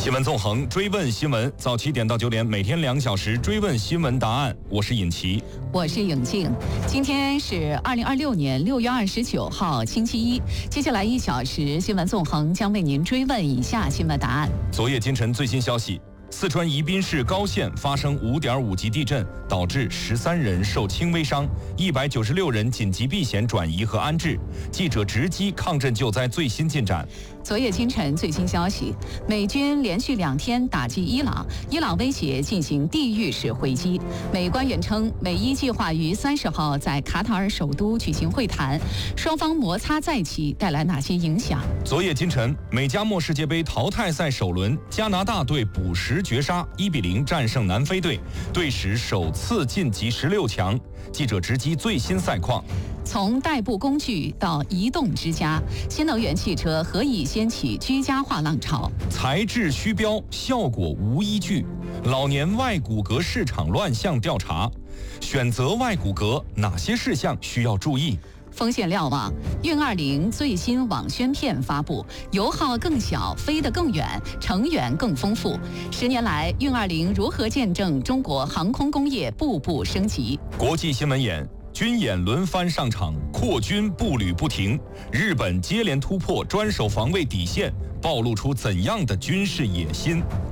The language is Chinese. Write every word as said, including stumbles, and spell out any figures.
新闻纵横，追问新闻，早七点到九点，每天两小时追问新闻答案。我是尹奇， 我是颖静。今天是二零二六年六月二十九号，星期一。接下来一小时，新闻纵横将为您追问以下新闻答案。 昨夜今晨最新消息。四川宜宾市高县发生五点五级地震，导致十三人受轻微伤，一百九十六人紧急避险转移和安置。记者直击抗震救灾最新进展。 昨夜今晨最新消息，美军连续两天打击伊朗，伊朗威胁进行地狱式回击。美官员称，美伊计划于三十号在卡塔尔首都举行会谈，双方摩擦再起，带来哪些影响？ 昨夜今晨，美加墨世界杯淘汰赛首轮，加拿大队补时绝杀，一比零战胜南非队，队史首次晋级十六强。记者直击最新赛况。 从代步工具到移动之家，新能源汽车何以掀起居家化浪潮？ 材质虚标，效果无依据。老年外骨骼市场乱象调查，选择外骨骼哪些事项需要注意？ 风险瞭望，运二零最新网宣片发布，油耗更小，飞得更远，成员更丰富。十年来，运二零如何见证中国航空工业步步升级？ 国际新闻眼。军演轮番上场，扩军步履不停。日本接连突破专守防卫底线，暴露出怎样的军事野心？